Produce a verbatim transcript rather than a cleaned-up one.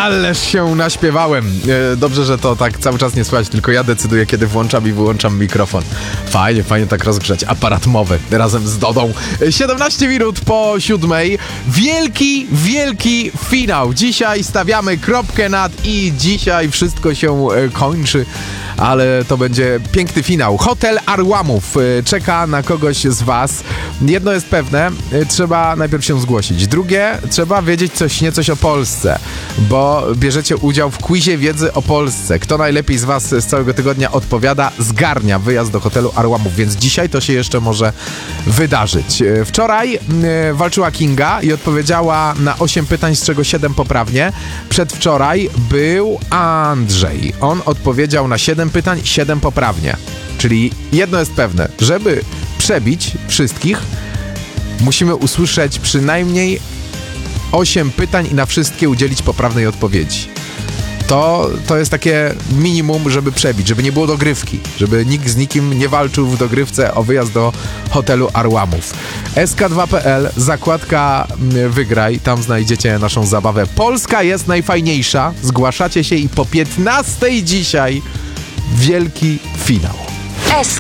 Ależ się naśpiewałem. Dobrze, że to tak cały czas nie słychać, tylko ja decyduję, kiedy włączam i wyłączam mikrofon. Fajnie, fajnie tak rozgrzać aparat mowy razem z Dodą. siedemnaście minut po siódmej. Wielki, wielki finał. Dzisiaj stawiamy kropkę nad i dzisiaj wszystko się kończy, ale to będzie piękny finał. Hotel Arłamów czeka na kogoś z was. Jedno jest pewne, trzeba najpierw się zgłosić. Drugie, trzeba wiedzieć coś niecoś o Polsce, bo bierzecie udział w quizie wiedzy o Polsce. Kto najlepiej z was z całego tygodnia odpowiada, zgarnia wyjazd do hotelu Arłamów, więc dzisiaj to się jeszcze może wydarzyć. Wczoraj y, walczyła Kinga i odpowiedziała na osiem pytań, z czego siedem poprawnie. Przedwczoraj był Andrzej. On odpowiedział na siedem pytań, siedem poprawnie. Czyli jedno jest pewne, żeby przebić wszystkich, musimy usłyszeć przynajmniej osiem pytań i na wszystkie udzielić poprawnej odpowiedzi. To, to jest takie minimum, żeby przebić, żeby nie było dogrywki, żeby nikt z nikim nie walczył w dogrywce o wyjazd do hotelu Arłamów. S K dwa kropka P L, zakładka Wygraj, tam znajdziecie naszą zabawę. Polska jest najfajniejsza, zgłaszacie się i po piętnastej dzisiaj wielki finał. S